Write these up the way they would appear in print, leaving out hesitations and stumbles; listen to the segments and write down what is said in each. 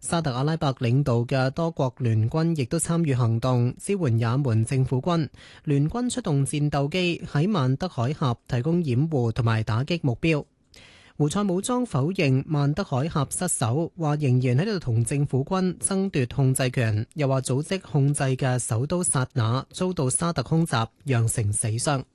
沙特阿拉伯領導嘅多國聯軍亦都參與行動，支援也門政府軍。聯軍出動戰鬥機喺曼德海峽提供掩護同埋打擊目標。胡塞武裝否認曼德海峽失守，話仍然喺度同政府軍爭奪控制權，又話組織控制嘅首都薩那遭到沙特空襲，釀成死傷。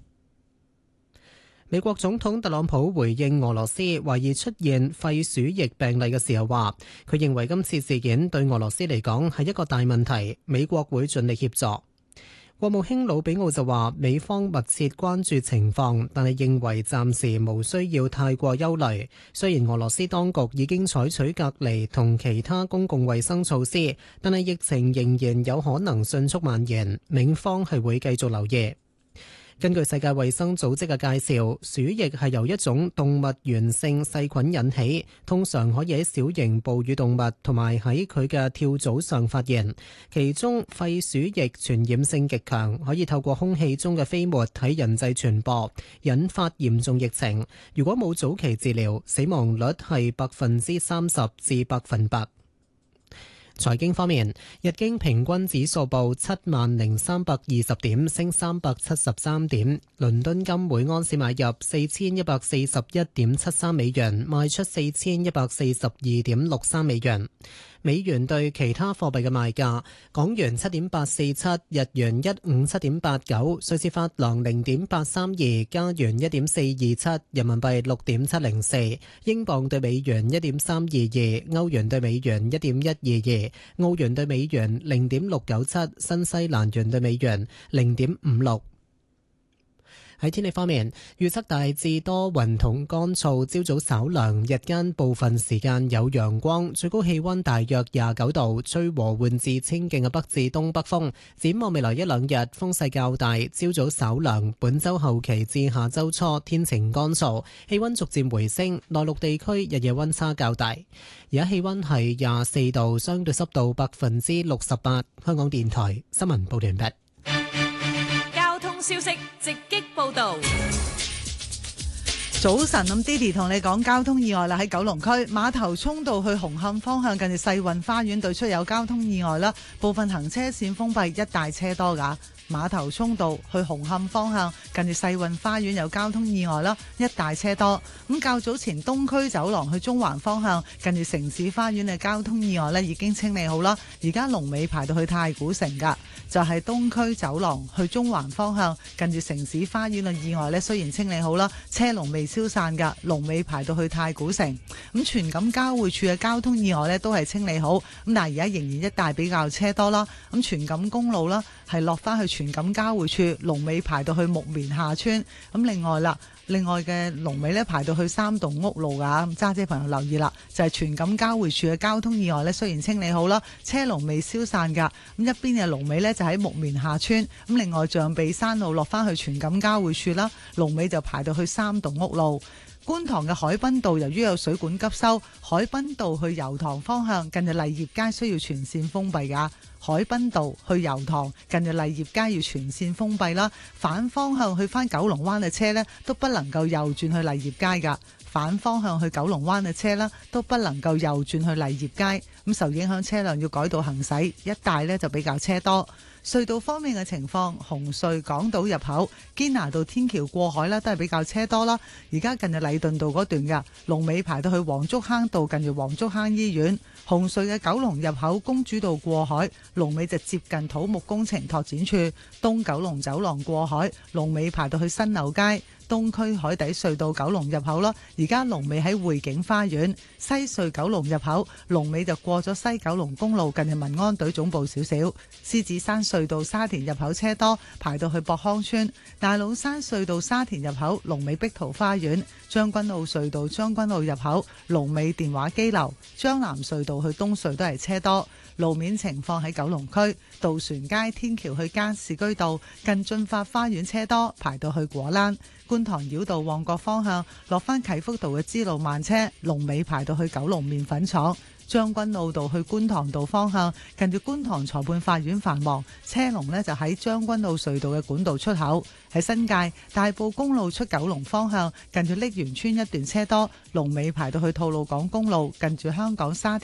美國總統特朗普回應俄羅斯懷疑出現肺鼠疫病例嘅時候話，佢認為今次事件對俄羅斯嚟講係一個大問題，美國會盡力協助。國務卿魯比奧就話，美方密切關注情況，但係認為暫時無需要太過憂慮。雖然俄羅斯當局已經採取隔離同其他公共衛生措施，但係疫情仍然有可能迅速蔓延，美方係會繼續留意。根據世界衛生組織嘅介紹，鼠疫係由一種動物源性細菌引起，通常可以喺小型哺乳動物同埋喺佢嘅跳蚤上發現。其中肺鼠疫傳染性極強，可以透過空氣中嘅飛沫喺人際傳播，引發嚴重疫情。如果冇早期治療，死亡率係30%至100%。財經方面，日經平均指數報70,320點，升373點。倫敦金每盎司買入4141.73美元，賣出4142.63美元。美元對其他貨幣嘅賣價：港元7.847，日元157.89，瑞士法郎0.832，加元1.427，人民幣6.704，英鎊對美元1.322，歐元對美元1.122，澳元對美元0.697，新西蘭元對美元0.56。喺天氣方面，預測大致多雲同乾燥，朝早稍涼，日間部分時間有陽光，最高氣溫大約29度，吹和緩至清勁嘅北至東北風。展望未來一兩日風勢較大，朝早稍涼，本週後期至下週初天晴乾燥，氣溫逐漸回升，內陸地區日夜溫差較大。而家氣溫係24度，相對濕度68%。香港電台新聞報道完畢。 消息直擊報道。 早晨，咁 Didi 同你講交通意外啦，喺九龍區馬頭涌道去紅磡方向，近住世運花園對出有交通意外啦，部分行車線封閉，一帶車多噶。馬頭涌道去紅磡方向，近住世運花園有交通意外啦，一帶車多。咁較早前東區走廊去中環方向，近住城市花園嘅交通意外呢已經清理好啦，而家龍尾排到去太古城噶。就係東區走廊去中環方向，近住城市花園嘅意外呢，雖然清理好啦，車龍未消散噶，龍尾排到去太古城。咁荃錦交匯處嘅交通意外呢都係清理好，咁但係而家仍然一帶比較車多啦。咁荃錦公路啦，係落翻去荃錦交匯處，龍尾排到去木棉下村。咁另外嘅龍尾呢排到去三棟屋路噶，揸車朋友留意啦，就係荃錦交匯處嘅交通意外呢，雖然清理好啦，車龍未消散噶。咁一邊嘅龍尾呢就喺木棉下村，咁另外象鼻山路落翻去荃錦交匯處啦，龍尾就排到去三棟屋路。觀塘嘅海濱道由於有水管急修，海濱道去油塘方向近住麗業街需要全線封閉噶。海濱道去油塘近住麗業街要全線封閉啦，反方向去翻九龍灣嘅車呢都不能夠右轉去麗業街噶。反方向去九龍灣嘅車啦，都不能夠右轉去麗業街。咁受影響車輛要改道行駛，一帶呢就比較車多。隧道方面嘅情況，紅隧港島入口堅拿道天橋過海啦，都係比較車多啦。而家近住禮頓道嗰段嘅龍尾排到去黃竹坑道，近住黃竹坑醫院。紅隧嘅九龍入口公主道過海，龍尾就接近土木工程拓展處。東九龍走廊過海，龍尾排到去新樓街。東區海底隧道九龍入口啦，而家龍尾喺匯景花園。西隧九龍入口龍尾就過咗西九龍公路，近住民安隊總部少少。獅子山隧道沙田入口車多，排到去博康村。大老山隧道沙田入口龍尾碧桃花園。將軍澳隧道將軍澳入口龍尾電話機樓。將南隧道去東隧都係車多。路面情況喺九龍區渡船街天橋去加士居道近駿發花園車多，排到去果欄。觀塘繞道旺角方向落返啟福道嘅支路慢車，龍尾排到去九龍麵粉廠。將軍澳道去觀塘道方向近住觀塘裁判法院繁忙，車龍呢就喺將軍澳隧道嘅管道出口。喺新界大埔公路出九龍方向近住瀝源村一段車多，龍尾排到去吐露港公路近住香港沙田